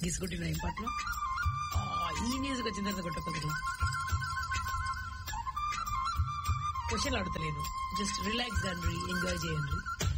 గీసుకుంటున్నా ఏం పాటలో ఈ మ్యూజిక్ వచ్చిన తర్వాత కొట్టకపోతే క్వశ్చన్ ఆడతలేను జస్ట్ రిలాక్స్ అండి ఎంజాయ్ చేయండి